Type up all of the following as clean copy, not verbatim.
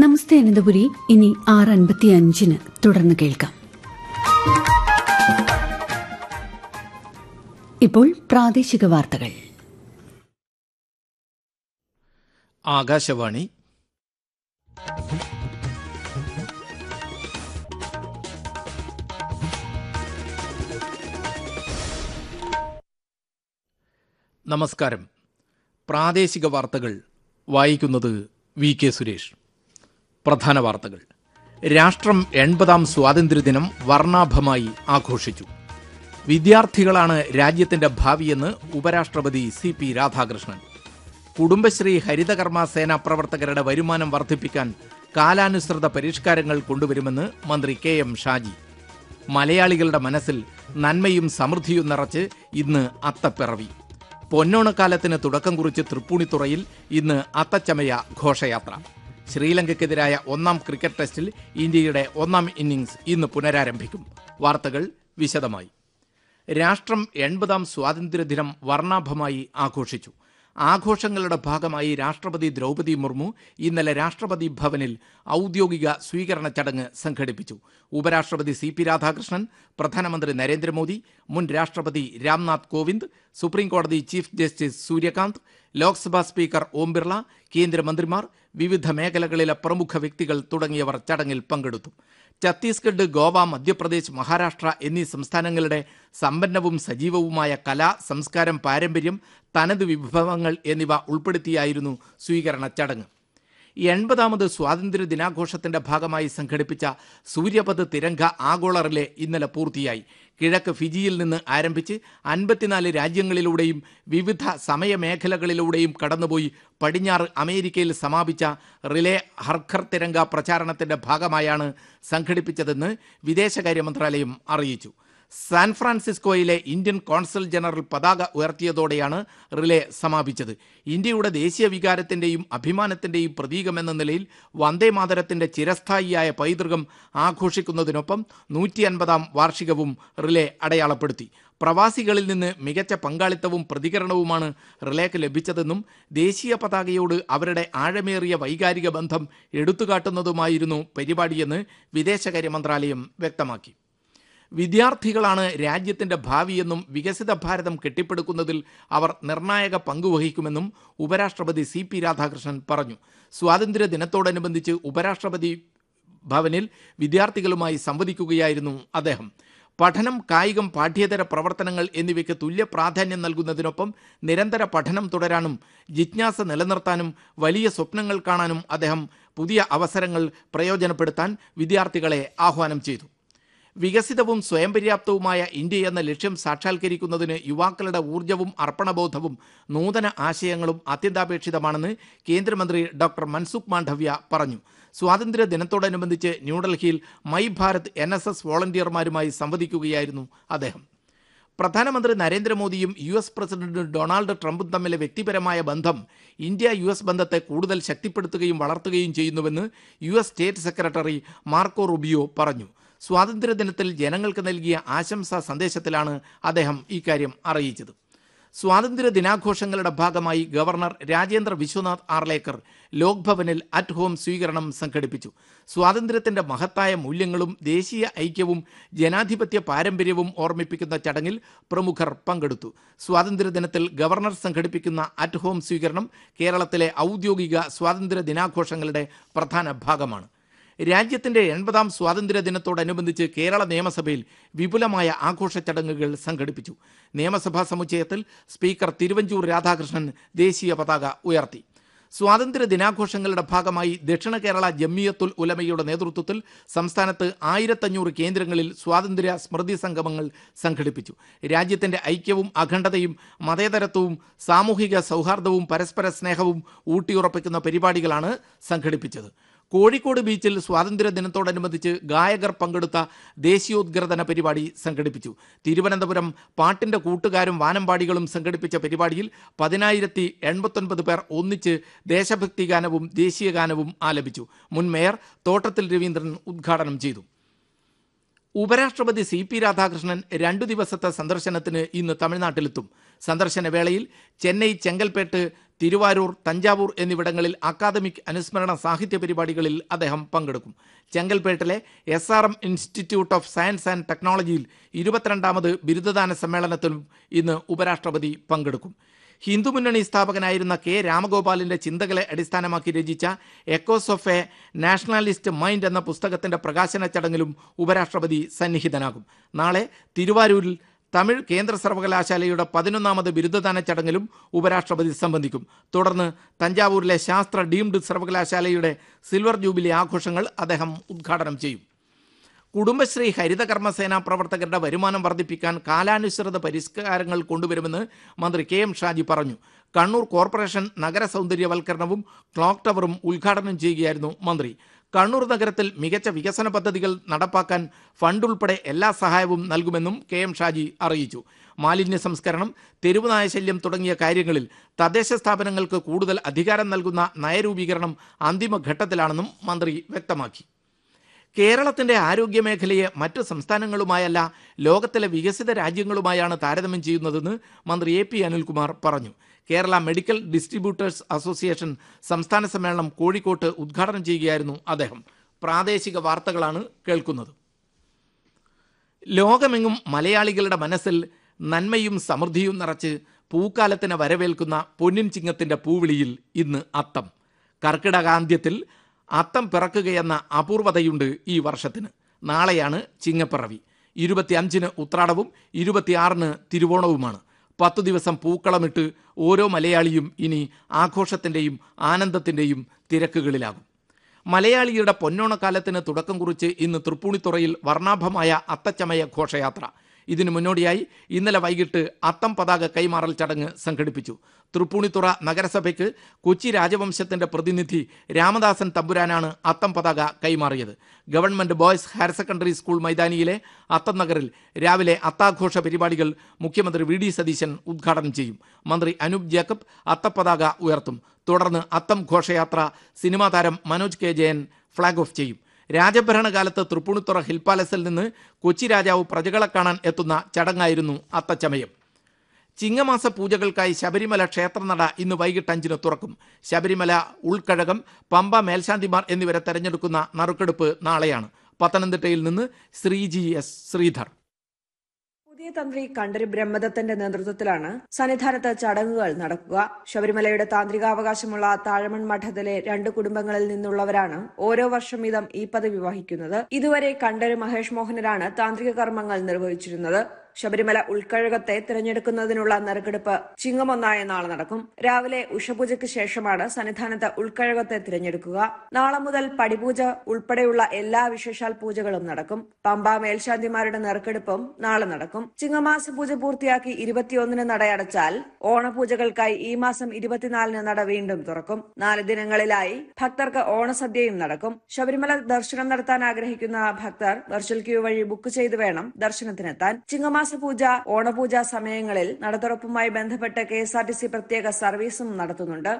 നമസ്തേ അനന്തപുരി ഇനി 6:55 തുടർന്ന് കേൾക്കാം. ഇപ്പോൾ പ്രാദേശിക വാർത്തകൾ. ആകാശവാണി. നമസ്കാരം. പ്രാദേശിക വാർത്തകൾ വായിക്കുന്നത് വി കെ സുരേഷ്. പ്രധാന വാർത്തകൾ. രാഷ്ട്രം 80ാം സ്വാതന്ത്ര്യദിനം വർണ്ണാഭമായി ആഘോഷിച്ചു. വിദ്യാർത്ഥികളാണ് രാജ്യത്തിന്റെ ഭാവിയെന്ന് ഉപരാഷ്ട്രപതി CP രാധാകൃഷ്ണൻ. കുടുംബശ്രീ ഹരിതകർമ്മ സേനാ പ്രവർത്തകരുടെ വരുമാനം വർദ്ധിപ്പിക്കാൻ കാലാനുസൃത പരിഷ്കാരങ്ങൾ കൊണ്ടുവരുമെന്ന് മന്ത്രി KM ഷാജി. മലയാളികളുടെ മനസ്സിൽ നന്മയും സമൃദ്ധിയും നിറച്ച് ഇന്ന് അത്തപ്പിറവി. പൊന്നോണക്കാലത്തിന് തുടക്കം കുറിച്ച് തൃപ്പൂണിത്തുറയിൽ ഇന്ന് അത്തച്ചമയ ഘോഷയാത്ര. ശ്രീലങ്കയ്ക്കെതിരായ 1ാം ക്രിക്കറ്റ് ടെസ്റ്റിൽ ഇന്ത്യയുടെ 1ാം ഇന്നിംഗ്സ് ഇന്ന് പുനരാരംഭിക്കും. വാർത്തകൾ വിശദമായി. രാഷ്ട്രം 80ാം സ്വാതന്ത്ര്യദിനം വർണ്ണാഭമായി ആഘോഷിച്ചു. ആഘോഷങ്ങളുടെ ഭാഗമായി രാഷ്ട്രപതി ദ്രൗപദി മുർമു ഇന്നലെ രാഷ്ട്രപതി ഭവനിൽ ഔദ്യോഗിക സ്വീകരണ ചടങ്ങ് സംഘടിപ്പിച്ചു. ഉപരാഷ്ട്രപതി CP രാധാകൃഷ്ണൻ, പ്രധാനമന്ത്രി നരേന്ദ്രമോദി, മുൻ രാഷ്ട്രപതി രാംനാഥ് കോവിന്ദ്, സുപ്രീംകോടതി chief justice Suryakant, Lok Sabha speaker Om Birla, കേന്ദ്രമന്ത്രിമാർ, വിവിധ മേഖലകളിലെ പ്രമുഖ വ്യക്തികൾ തുടങ്ങിയവർ ചടങ്ങിൽ പങ്കെടുത്തു. ഛത്തീസ്ഗഡ്, ഗോവ, മധ്യപ്രദേശ്, മഹാരാഷ്ട്ര എന്നീ സംസ്ഥാനങ്ങളുടെ സമ്പന്നവും സജീവവുമായ കല, സംസ്കാരം, പാരമ്പര്യം, തനത് വിഭവങ്ങൾ എന്നിവ ഉൾപ്പെടുത്തിയായിരുന്നു സ്വീകരണ ചടങ്ങ്. 80ാമത് സ്വാതന്ത്ര്യ ദിനാഘോഷത്തിന്റെ ഭാഗമായി സംഘടിപ്പിച്ച സൂര്യപഥ് തിരംഗ ആഗോള റിലേ ഇന്നലെ പൂർത്തിയായി. കിഴക്ക് ഫിജിയിൽ നിന്ന് ആരംഭിച്ച് 54 രാജ്യങ്ങളിലൂടെയും വിവിധ സമയമേഖലകളിലൂടെയും കടന്നുപോയി പടിഞ്ഞാറ് അമേരിക്കയിൽ സമാപിച്ച റിലേ ഹർഘർ തിരംഗ പ്രചാരണത്തിന്റെ ഭാഗമായാണ് സംഘടിപ്പിച്ചതെന്ന് വിദേശകാര്യ മന്ത്രാലയം അറിയിച്ചു. സാൻ ഫ്രാൻസിസ്കോയിലെ ഇന്ത്യൻ കോൺസൽ ജനറൽ പതാക ഉയർത്തിയതോടെയാണ് റിലേ സമാപിച്ചത്. ഇന്ത്യയുടെ ദേശീയ വികാരത്തിന്റെയും അഭിമാനത്തിന്റെയും പ്രതീകമെന്ന നിലയിൽ വന്ദേമാതരത്തിന്റെ ചിരസ്ഥായിയായ പൈതൃകം ആഘോഷിക്കുന്നതിനൊപ്പം 150ാം വാർഷികവും റിലേ അടയാളപ്പെടുത്തി. പ്രവാസികളിൽ നിന്ന് മികച്ച പങ്കാളിത്തവും പ്രതികരണവുമാണ് റിലേക്ക് ലഭിച്ചതെന്നും ദേശീയ പതാകയോട് അവരുടെ ആഴമേറിയ വൈകാരിക ബന്ധം എടുത്തുകാട്ടുന്നതുമായിരുന്നു പരിപാടിയെന്ന് വിദേശകാര്യ മന്ത്രാലയം വ്യക്തമാക്കി. വിദ്യാർത്ഥികളാണ് രാജ്യത്തിന്റെ ഭാവിയെന്നും വികസിത ഭാരതം കെട്ടിപ്പടുക്കുന്നതിൽ അവർ നിർണായക പങ്കുവഹിക്കുമെന്നും ഉപരാഷ്ട്രപതി CP രാധാകൃഷ്ണൻ പറഞ്ഞു. സ്വാതന്ത്ര്യ ദിനത്തോടനുബന്ധിച്ച് ഉപരാഷ്ട്രപതി ഭവനിൽ വിദ്യാർത്ഥികളുമായി സംവദിക്കുകയായിരുന്നു അദ്ദേഹം. പഠനം, കായികം, പാഠ്യേതര പ്രവർത്തനങ്ങൾ എന്നിവയ്ക്ക് തുല്യ പ്രാധാന്യം നൽകുന്നതിനൊപ്പം നിരന്തര പഠനം തുടരാനും ജിജ്ഞാസ നിലനിർത്താനും വലിയ സ്വപ്നങ്ങൾ കാണാനും അദ്ദേഹം പുതിയ അവസരങ്ങൾ പ്രയോജനപ്പെടുത്താൻ വിദ്യാർത്ഥികളെ ആഹ്വാനം ചെയ്തു. വികസിതവും സ്വയം പര്യാപ്തവുമായ ഇന്ത്യ എന്ന ലക്ഷ്യം സാക്ഷാത്കരിക്കുന്നതിന് യുവാക്കളുടെ ഊർജ്ജവും അർപ്പണബോധവും നൂതന ആശയങ്ങളും അത്യന്താപേക്ഷിതമാണെന്ന് കേന്ദ്രമന്ത്രി ഡോക്ടർ മൻസുഖ് മാണ്ഡവ്യ പറഞ്ഞു. സ്വാതന്ത്ര്യ ദിനത്തോടനുബന്ധിച്ച് ന്യൂഡൽഹിയിൽ മൈ ഭാരത് NSS വോളണ്ടിയർമാരുമായി സംവദിക്കുകയായിരുന്നു അദ്ദേഹം. പ്രധാനമന്ത്രി നരേന്ദ്രമോദിയും US പ്രസിഡന്റ് ഡൊണാൾഡ് ട്രംപും തമ്മിലെ വ്യക്തിപരമായ ബന്ധം ഇന്ത്യ-US ബന്ധത്തെ കൂടുതൽ ശക്തിപ്പെടുത്തുകയും വളർത്തുകയും ചെയ്യുന്നുവെന്ന് US state secretary Marco Rubio പറഞ്ഞു. സ്വാതന്ത്ര്യദിനത്തിൽ ജനങ്ങൾക്ക് നൽകിയ ആശംസാ സന്ദേശത്തിലാണ് അദ്ദേഹം ഇക്കാര്യം അറിയിച്ചത്. സ്വാതന്ത്ര്യ ദിനാഘോഷങ്ങളുടെ ഭാഗമായി governor Rajendra Vishwanath Arlekar ലോക്ഭവനിൽ at home സ്വീകരണം സംഘടിപ്പിച്ചു. സ്വാതന്ത്ര്യത്തിന്റെ മഹത്തായ മൂല്യങ്ങളും ദേശീയ ഐക്യവും ജനാധിപത്യ പാരമ്പര്യവും ഓർമ്മിപ്പിക്കുന്ന ചടങ്ങിൽ പ്രമുഖർ പങ്കെടുത്തു. സ്വാതന്ത്ര്യദിനത്തിൽ ഗവർണർ സംഘടിപ്പിക്കുന്ന അറ്റ് ഹോം സ്വീകരണം കേരളത്തിലെ ഔദ്യോഗിക സ്വാതന്ത്ര്യ ദിനാഘോഷങ്ങളുടെ പ്രധാന ഭാഗമാണ്. രാജ്യത്തിന്റെ 80ാം സ്വാതന്ത്ര്യ ദിനത്തോടനുബന്ധിച്ച് കേരള നിയമസഭയിൽ വിപുലമായ ആഘോഷ ചടങ്ങുകൾ സംഘടിപ്പിച്ചു. നിയമസഭാ സമുച്ചയത്തിൽ സ്പീക്കർ തിരുവഞ്ചൂർ രാധാകൃഷ്ണൻ ദേശീയ പതാക ഉയർത്തി. സ്വാതന്ത്ര്യ ദിനാഘോഷങ്ങളുടെ ഭാഗമായി ദക്ഷിണ കേരള ജമിയത്തുൽ ഉലമയുടെ നേതൃത്വത്തിൽ സംസ്ഥാനത്ത് 1500 കേന്ദ്രങ്ങളിൽ സ്വാതന്ത്ര്യ സ്മൃതി സംഗമങ്ങൾ സംഘടിപ്പിച്ചു. രാജ്യത്തിന്റെ ഐക്യവും അഖണ്ഡതയും മതേതരത്വവും സാമൂഹിക സൗഹാർദ്ദവും പരസ്പര സ്നേഹവും ഊട്ടിയുറപ്പിക്കുന്ന പരിപാടികളാണ് സംഘടിപ്പിച്ചത്. കോഴിക്കോട് ബീച്ചിൽ സ്വാതന്ത്ര്യ ദിനത്തോടനുബന്ധിച്ച് ഗായകർ പങ്കെടുത്ത ദേശീയോദ്ഗ്രഥന പരിപാടി സംഘടിപ്പിച്ചു. തിരുവനന്തപുരം പാട്ടിന്റെ കൂട്ടുകാരും വാനമ്പാടികളും സംഘടിപ്പിച്ച പരിപാടിയിൽ 10,089 പേർ ഒന്നിച്ച് ദേശഭക്തി ഗാനവും ദേശീയ ഗാനവും ആലപിച്ചു. മുൻ മേയർ തോട്ടത്തിൽ രവീന്ദ്രൻ ഉദ്ഘാടനം ചെയ്തു. ഉപരാഷ്ട്രപതി CP രാധാകൃഷ്ണൻ 2 ദിവസത്തെ സന്ദർശനത്തിന് ഇന്ന് തമിഴ്നാട്ടിലെത്തും. സന്ദർശന വേളയിൽ ചെന്നൈ, ചെങ്കൽപ്പേട്ട്, തിരുവാരൂർ, തഞ്ചാവൂർ എന്നിവിടങ്ങളിൽ അക്കാദമിക് അനുസ്മരണ സാഹിത്യ പരിപാടികളിൽ അദ്ദേഹം പങ്കെടുക്കും. ചെങ്കൽപ്പേട്ടിലെ SRM institute of science and ടെക്നോളജിയിൽ 22ാമത് ബിരുദദാന സമ്മേളനത്തിലും ഇന്ന് ഉപരാഷ്ട്രപതി പങ്കെടുക്കും. ഹിന്ദുമുന്നണി സ്ഥാപകനായിരുന്ന K. രാമഗോപാലിന്റെ ചിന്തകളെ അടിസ്ഥാനമാക്കി രചിച്ച echoes of A nationalist mind എന്ന പുസ്തകത്തിന്റെ പ്രകാശന ചടങ്ങിലും ഉപരാഷ്ട്രപതി സന്നിഹിതനാകും. നാളെ തിരുവാരൂരിൽ തമിഴ് കേന്ദ്ര സർവകലാശാലയുടെ 11ാമത് ബിരുദദാന ചടങ്ങിലും ഉപരാഷ്ട്രപതി സംബന്ധിക്കും. തുടർന്ന് തഞ്ചാവൂരിലെ ശാസ്ത്ര ഡീംഡ് സർവകലാശാലയുടെ സിൽവർ ജൂബിലി ആഘോഷങ്ങൾ അദ്ദേഹം ഉദ്ഘാടനം ചെയ്യും. കുടുംബശ്രീ ഹരിത കർമ്മസേനാ പ്രവർത്തകരുടെ വരുമാനം വർദ്ധിപ്പിക്കാൻ കാലാനുസൃത പരിഷ്കാരങ്ങൾ കൊണ്ടുവരുമെന്ന് മന്ത്രി KM ഷാജി പറഞ്ഞു. കണ്ണൂർ കോർപ്പറേഷൻ നഗര സൗന്ദര്യവൽക്കരണവും ക്ലോക്ക് ടവറും ഉദ്ഘാടനം ചെയ്യുകയായിരുന്നു മന്ത്രി. കണ്ണൂർ നഗരത്തിൽ മികച്ച വികസന പദ്ധതികൾ നടപ്പാക്കാൻ ഫണ്ട് ഉൾപ്പെടെ എല്ലാ സഹായവും നൽകുമെന്നും KM ഷാജി അറിയിച്ചു. മാലിന്യ സംസ്കരണം, തെരുവുനായ ശല്യം തുടങ്ങിയ കാര്യങ്ങളിൽ തദ്ദേശ സ്ഥാപനങ്ങൾക്ക് കൂടുതൽ അധികാരം നൽകുന്ന നയരൂപീകരണം അന്തിമഘട്ടത്തിലാണെന്നും മന്ത്രി വ്യക്തമാക്കി. കേരളത്തിന്റെ ആരോഗ്യമേഖലയെ മറ്റു സംസ്ഥാനങ്ങളുമായല്ല ലോകത്തിലെ വികസിത രാജ്യങ്ങളുമായാണ് താരതമ്യം ചെയ്യുന്നതെന്ന് മന്ത്രി AP അനിൽകുമാർ പറഞ്ഞു. കേരള മെഡിക്കൽ ഡിസ്ട്രിബ്യൂട്ടേഴ്സ് അസോസിയേഷൻ സംസ്ഥാന സമ്മേളനം കോഴിക്കോട്ട് ഉദ്ഘാടനം ചെയ്യുകയായിരുന്നു അദ്ദേഹം. പ്രാദേശിക വാർത്തകളാണ് കേൾക്കുന്നത്. ലോകമെങ്ങും മലയാളികളുടെ മനസ്സിൽ നന്മയും സമൃദ്ധിയും നിറച്ച് പൂക്കാലത്തിന് വരവേൽക്കുന്ന പൊന്നിൻ ചിങ്ങത്തിന്റെ പൂവിളിയിൽ ഇന്ന് അത്തം. കർക്കിടകാന്ത്യത്തിൽ അത്തം പിറക്കുകയെന്ന അപൂർവതയുണ്ട് ഈ വർഷത്തിന്. നാളെയാണ് ചിങ്ങപ്പിറവി. 25-ന് ഉത്രാടവും 26-ന് തിരുവോണവുമാണ്. 10 ദിവസം പൂക്കളമിട്ട് ഓരോ മലയാളിയും ഇനി ആഘോഷത്തിൻ്റെയും ആനന്ദത്തിൻ്റെയും തിരക്കുകളിലാകും. മലയാളിയുടെ പൊന്നോണക്കാലത്തിന് തുടക്കം കുറിച്ച് ഇന്ന് തൃപ്പൂണിത്തുറയിൽ വർണ്ണാഭമായ അത്തച്ചമയ ഘോഷയാത്ര. ഇതിനു മുന്നോടിയായി ഇന്നലെ വൈകിട്ട് അത്തം പതാക കൈമാറൽ ചടങ്ങ് സംഘടിപ്പിച്ചു. തൃപ്പൂണിത്തുറ നഗരസഭയ്ക്ക് കൊച്ചി രാജവംശത്തിന്റെ പ്രതിനിധി രാമദാസൻ തമ്പുരാനാണ് അത്തം പതാക കൈമാറിയത്. Government boys higher secondary school മൈതാനിയിലെ അത്തം നഗറിൽ രാവിലെ അത്താഘോഷ പരിപാടികൾ മുഖ്യമന്ത്രി VD സതീശൻ ഉദ്ഘാടനം ചെയ്യും. മന്ത്രി അനൂപ് ജേക്കബ് അത്തപ്പതാക ഉയർത്തും. തുടർന്ന് അത്തം ഘോഷയാത്ര സിനിമാ താരം Manoj K. Jayan flag off ചെയ്യും. രാജഭരണകാലത്ത് തൃപ്പൂണിത്തുറ ഹിൽ പാലസിൽ നിന്ന് കൊച്ചി രാജാവ് പ്രജകളെ കാണാൻ എത്തുന്ന ചടങ്ങായിരുന്നു അത്തച്ചമയം. ചിങ്ങമാസ പൂജകൾക്കായി ശബരിമല ക്ഷേത്രനട ഇന്ന് വൈകിട്ട് 5-ന് തുറക്കും. ശബരിമല, ഉൾക്കഴകം, പമ്പ മേൽശാന്തിമാർ എന്നിവരെ തെരഞ്ഞെടുക്കുന്ന നറുക്കെടുപ്പ് നാളെയാണ്. പത്തനംതിട്ടയിൽ നിന്ന് ശ്രീജി S. ശ്രീധർ. പുതിയ തന്ത്രി കണ്ഠര് ബ്രഹ്മദത്തന്റെ നേതൃത്വത്തിലാണ് സന്നിധാനത്ത് ചടങ്ങുകൾ നടക്കുക. ശബരിമലയുടെ താന്ത്രികാവകാശമുള്ള താഴമൺ മഠത്തിലെ 2 കുടുംബങ്ങളിൽ നിന്നുള്ളവരാണ് ഓരോ വർഷം വീതം ഈ പദവി വഹിക്കുന്നത്. ഇതുവരെ കണ്ഠര് മഹേഷ് മോഹനരാണ് താന്ത്രിക കർമ്മങ്ങൾ നിർവഹിച്ചിരുന്നത്. ശബരിമല ഉൾക്കഴകത്തെ തിരഞ്ഞെടുക്കുന്നതിനുള്ള നറുക്കെടുപ്പ് ചിങ്ങം 1 നാളെ നടക്കും. രാവിലെ ഉഷപൂജയ്ക്ക് ശേഷമാണ് സന്നിധാനത്ത് ഉൾക്കഴകത്തെ തിരഞ്ഞെടുക്കുക. നാളെ മുതൽ പടിപൂജ ഉൾപ്പെടെയുള്ള എല്ലാ വിശേഷാൽ പൂജകളും നടക്കും. പമ്പ മേൽശാന്തിമാരുടെ നറുക്കെടുപ്പും നാളെ നടക്കും. ചിങ്ങമാസ പൂജ പൂർത്തിയാക്കി 21-ന് നടയടച്ചാൽ ഓണപൂജകൾക്കായി ഈ മാസം 24-ന് നട വീണ്ടും തുറക്കും. 4 ദിനങ്ങളിലായി ഭക്തർക്ക് ഓണസദ്യയും നടക്കും. ശബരിമല ദർശനം നടത്താൻ ആഗ്രഹിക്കുന്ന ഭക്തർ വെർച്വൽ ക്യൂ വഴി ബുക്ക് ചെയ്ത് വേണം ദർശനത്തിനെത്താൻ. ചിങ്ങമാസ പൂജ, ഓണപൂജ സമയങ്ങളിൽ നടതുറപ്പുമായി ബന്ധപ്പെട്ട് KSRTC പ്രത്യേക സർവീസും നടത്തുന്നുണ്ട്.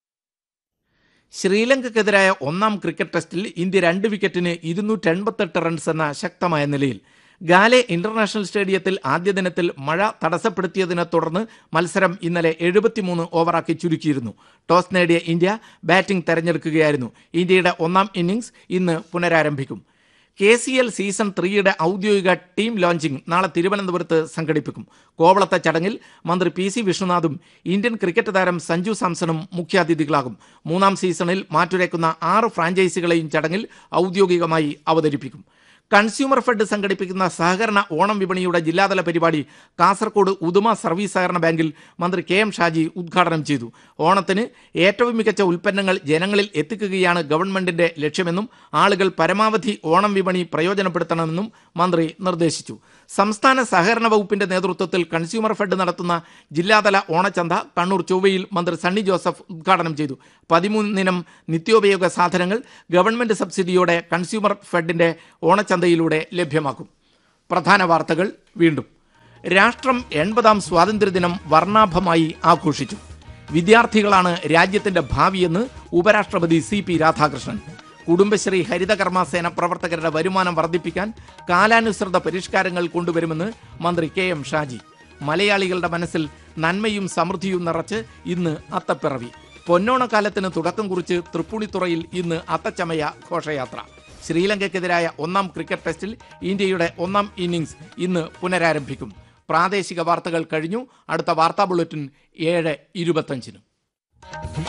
ശ്രീലങ്കയ്ക്കെതിരായ 1-ാം ക്രിക്കറ്റ് ടെസ്റ്റിൽ ഇന്ത്യ 2 വിക്കറ്റിന് 288 റൺസ് എന്ന ശക്തമായ നിലയിൽ. ഗാലെ ഇന്റർനാഷണൽ സ്റ്റേഡിയത്തിൽ ആദ്യ ദിനത്തിൽ മഴ തടസ്സപ്പെടുത്തിയതിനെ തുടർന്ന് മത്സരം ഇന്നലെ 73 ഓവറാക്കി ചുരുക്കിയിരുന്നു. ടോസ് നേടിയ ഇന്ത്യ ബാറ്റിംഗ് തെരഞ്ഞെടുക്കുകയായിരുന്നു. ഇന്ത്യയുടെ 1-ാം ഇന്നിംഗ്സ് ഇന്ന് പുനരാരംഭിക്കും. KCL സീസൺ 3യുടെ ഔദ്യോഗിക ടീം ലോഞ്ചിംഗ് നാളെ തിരുവനന്തപുരത്ത് സംഘടിപ്പിക്കും. കോവളത്തെ ചടങ്ങിൽ മന്ത്രി PC വിഷ്ണുനാഥും ഇന്ത്യൻ ക്രിക്കറ്റ് താരം സഞ്ജു സാംസണും മുഖ്യാതിഥികളാകും. 3-ാം സീസണിൽ മാറ്റുരയ്ക്കുന്ന 6 ഫ്രാഞ്ചൈസികളെയും ചടങ്ങിൽ ഔദ്യോഗികമായി അവതരിപ്പിക്കും. കൺസ്യൂമർ ഫെഡ് സംഘടിപ്പിക്കുന്ന സഹകരണ ഓണം വിപണിയുടെ ജില്ലാതല പരിപാടി കാസർകോട് ഉദുമ സർവീസ് സഹകരണ ബാങ്കിൽ മന്ത്രി KM ഷാജി ഉദ്ഘാടനം ചെയ്തു. ഓണത്തിന് ഏറ്റവും മികച്ച ഉൽപ്പന്നങ്ങൾ ജനങ്ങളിൽ എത്തിക്കുകയാണ് ഗവൺമെന്റിന്റെ ലക്ഷ്യമെന്നും ആളുകൾ പരമാവധി ഓണം വിപണി പ്രയോജനപ്പെടുത്തണമെന്നും മന്ത്രി നിർദ്ദേശിച്ചു. സംസ്ഥാന സഹകരണ വകുപ്പിന്റെ നേതൃത്വത്തിൽ കൺസ്യൂമർ ഫെഡ് നടത്തുന്ന ജില്ലാതല ഓണച്ചന്ത കണ്ണൂർ ചൊവ്വയിൽ മന്ത്രി സണ്ണി ജോസഫ് ഉദ്ഘാടനം ചെയ്തു. 13 നിത്യോപയോഗ സാധനങ്ങൾ ഗവൺമെന്റ് സബ്സിഡിയോടെ കൺസ്യൂമർ ഫെഡിന്റെ ഓണച്ചന്തയിലൂടെ ലഭ്യമാക്കും. പ്രധാന വാർത്തകൾ വീണ്ടും. രാഷ്ട്രം 80-ാം സ്വാതന്ത്ര്യദിനം വർണ്ണാഭമായി ആഘോഷിച്ചു. വിദ്യാർത്ഥികളാണ് രാജ്യത്തിന്റെ ഭാവിയെന്ന് ഉപരാഷ്ട്രപതി CP രാധാകൃഷ്ണൻ. കുടുംബശ്രീ ഹരിത കർമ്മസേന പ്രവർത്തകരുടെ വരുമാനം വർദ്ധിപ്പിക്കാൻ കാലാനുസൃത പരിഷ്കാരങ്ങൾ കൊണ്ടുവരുമെന്ന് മന്ത്രി KM ഷാജി. മലയാളികളുടെ മനസ്സിൽ നന്മയും സമൃദ്ധിയും നിറച്ച് ഇന്ന് അത്തപ്പിറവി. പൊന്നോണക്കാലത്തിന് തുടക്കം കുറിച്ച് തൃപ്പൂണിത്തുറയിൽ ഇന്ന് അത്തച്ചമയ ഘോഷയാത്ര. ശ്രീലങ്കയ്ക്കെതിരായ 1-ാം ക്രിക്കറ്റ് ടെസ്റ്റിൽ ഇന്ത്യയുടെ 1-ാം ഇന്നിംഗ്സ് ഇന്ന് പുനരാരംഭിക്കും. പ്രാദേശിക വാർത്തകൾ കഴിഞ്ഞു. അടുത്ത വാർത്താ ബുള്ളറ്റിൻ 7:25.